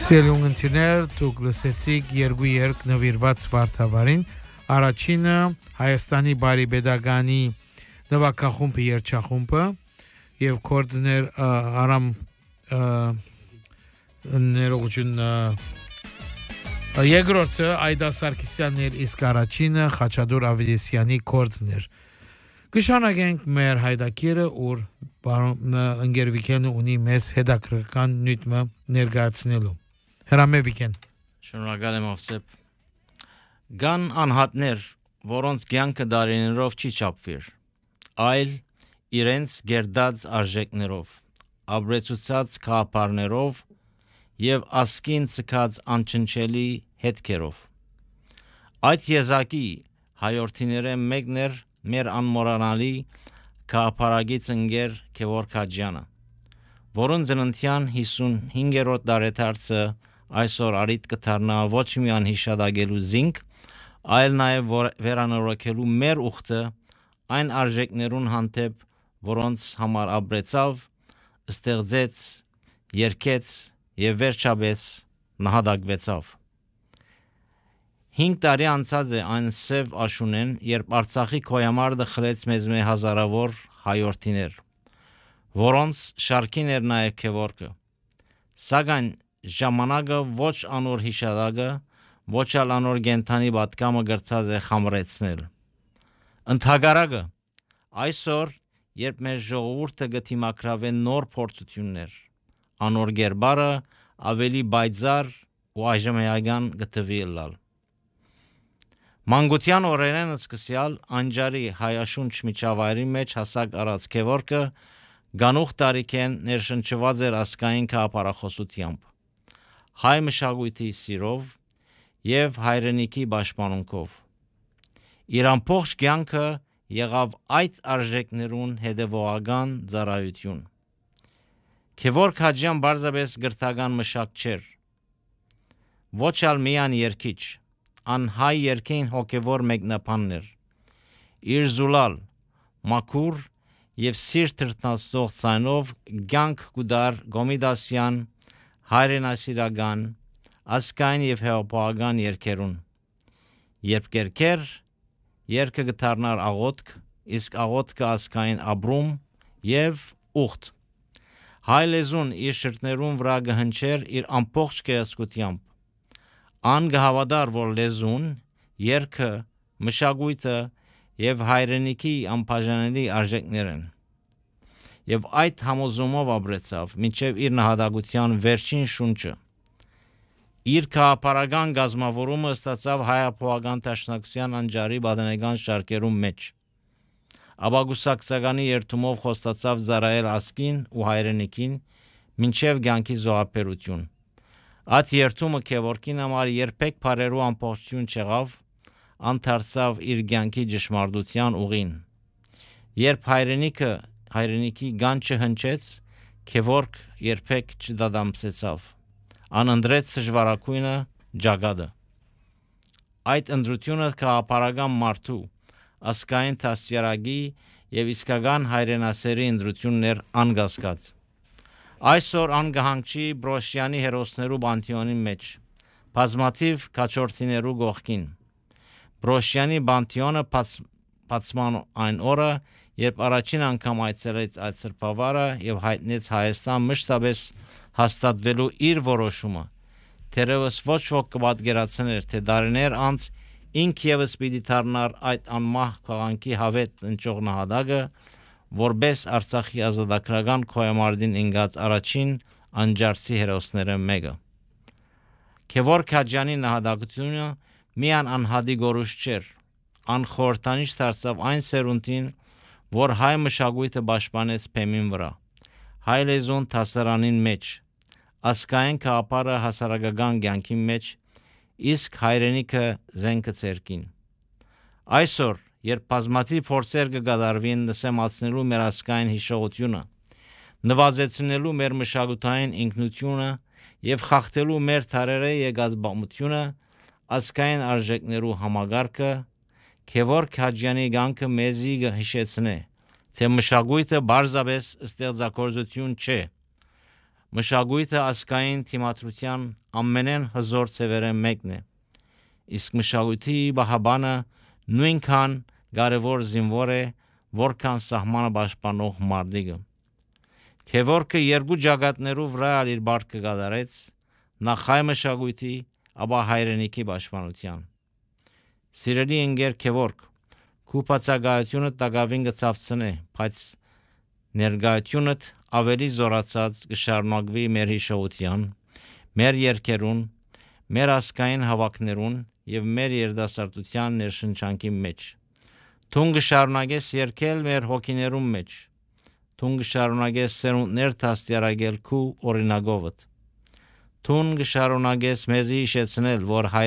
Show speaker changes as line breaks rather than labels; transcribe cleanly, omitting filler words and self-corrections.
Սիրելի ունգընտիրներ, դուք լսեցիք երկու երգ նվիրված Վարդավառին։ Առաջինը Հայաստանի բարիպետականի նվագախումբի երգչախումբը եւ կորձներ Արամ ներողություն երկրորդը Այդա Սարգսյանն էր, իսկ առաջինը Խաչատուր Ավետիսյանի կորձներ։ Կշարունակենք մեր հայդակիրը, ուր ընկեր Վիկենը ունի մեզ հետաքրքրական նյութը ներկայացնելու։ Հրամե Վիկեն։
Շնորհակալ եմ Ովսեփ։ Կան անհատներ, որոնց կյանքը դարիներով չի չափվիր, այլ իրենց գերդած արժեքներով, ապրեցուցած քաղաքարներով եւ ասկին ցկած անչնչելի հետքերով։ Այդ եզակի հայորդիները մեկն էր մեր անմոռանալի քաղաքարագից ընկեր Գևորգ Հաջյանը, որոնց ծննդյան 55-րդ դարեդարձը այսօր արիտ կդառնա ոչ միայն հիշադակելու զինք, այլ նաև վերանորոգելու մեր ուխտը այն արժեքներուն հանդեպ, որոնց համար ապրեցավ, ստեղծեց, երգեց եւ վերջապես նահատակվեցավ։ 5 տարի անցած է այն սև աշունեն, երբ Արցախի քոյամարդը խլեց մեզ հազարավոր հայորդիներ, որոնց շարքին էր նաև Գևորգը։ Սակայն ժամանակը ոչ անոր հիշադակը, ոչ էլ անոր գենթանի պատկամը գրծած է խամրեցնել։ Ընդհակառակը, այսօր, երբ մեր ժողովուրդը գտիմակրավեն նոր փորձություններ, անոր գերբարը ավելի բայձար ու այժմեական գտվի լալ։ Մանկության օրերեն սկսյալ անջարի հայաշունչ միջավայրի մեջ հասակ առած Գևորգը գանուխ տարիքեն ներշնչված էր ասկային քաղաքախոսությամբ, հայ մշակույթի սիրով եւ հայրենիքի պաշտպանունքով։ Իր ամբողջ կյանքը եղավ այդ արժեքներուն հետևողական ծառայություն։ Գևորգ Հաջյան բարձրապես գրթական մշակ չէր, ոչ էլ միայն երգիչ, անհայ երգին հոգևոր մեկնաբանն էր։ Իր զուլալ, մաքուր եւ սիրտ տրտնացող ցայնով կյանք կուդար գոմիդասյան, հայրենասիրական, ասկային եւ հեղափոխական երգերուն։ Երբ կերկեր, երգը գտարնար աղոտք, իսկ աղոտքը ասկային ապրում եւ ուխտ։ Հայ լեզուն իր շրթներուն վրա գհնչեր իր ամբողջ կայացկությամբ։ Ան գհավադար, որ լեզուն, երգը, մշակույթը եւ հայրենիքի անբաժանելի արժեքներ են։ Եվ այդ համոզումով ապրեցավ մինչև իր նահատակության վերջին շունչը։ Իր քաղաքական գազམ་ավորումը ստացավ հայապողական տաշնակցության անջարի բادنական շարքերում մեջ։ Աբագուսակցականի երթումով խոստացավ զարայել ասկին ու հայրենիքին մինչև կյանքի զոհաբերություն։ Այդ երթումը Գևորգին համար երբեք բարերու ամբողջություն չեղավ, անթարցավ իր կյանքի ճշմարտության ուղին։ Երբ հայրենիքի գանչը հնչեց, Գևորգ երբեք չդադամսեցավ։ Անընդրեց դժվարակույնը ջագադը։ Այդ ընդրությունը քաղաքական մարդու, ասկային տասյարագի եւ իսկական հայրենասերի ընդրություններ անգասկած։ Այսօր անգահանքի Բրոշյանի հերոսներու բանտիոնի մեջ, բազմաթիվ քաչորդիներու գողքին։ Բրոշյանի բանտիոնը բացման այն օրը, երբ առաջին անգամ այցելեց այդ սրբավարը եւ հայտնեց Հայաստան մշտապես հաստատվելու իր որոշումը, թերևս ոչ ոք կպատկերացներ, թե դարիներ անց ինք եւս պիտի դառնար այդ անմահ քաղաքի հավետ ընճող նահատակը, որբես Արցախի ազատագրական քոյամարդին ընկած առաջին անջարցի հերոսները մեկը։ Գևորգ Հաջյանի նահատակությունը միայն անհատի գորուշ չէր, անխորհրդանիշ դարձավ այն սերունդին, որ հայ մշակույթը պաշտպանեց բեմին վրա, հայ լեզուն դասարանին մեջ, ասկային քաղաքարը հասարակական կյանքի մեջ, իսկ հայրենիքը զենքը ցերկին։ Այսօր, երբ բազմաթիվ փորձեր կկատարվին նսեմացնելու մեր ասկային հիշողությունը, նվազեցնելու մեր մշակութային ինքնությունը եւ խախտելու մեր թարերը եկած բամությունը, ասկային արժեքներու համագարկը, Գևորգ Հաջյանի կյանքը մեզի հիշեցնե, թե մշակույթը բարձրապես ստեղծագործություն չէ։ Մշակույթը ասկային թիմադրության ամենեն հզոր ցևերը մեկն է։ Իսկ մշակույթի բահաբանը նույնքան կարևոր զինվոր է, որքան սահմանը պաշտպանող մարդիկը։ Քևորգը երկու ջագատներով վրա իր բարձը կատարեց, նախ հայ մշակույթի, ապա հայրենիքի պաշտպանության։ Սիրելի ընկեր Քևորգ, քու բացակայությունը տակավին կցավցնե, բայց ներկայությունդ ավելի զորացած կշարունակվի մեր հիշողության, մեր երգերուն, մեր ազգային հավաքներուն եւ մեր երիտասարդության ներշնչանքի մեջ։ Թուն կշարունակես երգել մեր հոգիներուն մեջ։ Թուն կշարունակես սերունդներ դաստիարակել քու օրինակովդ։ Թուն կշարունակես մեզի հիշեցնել, որ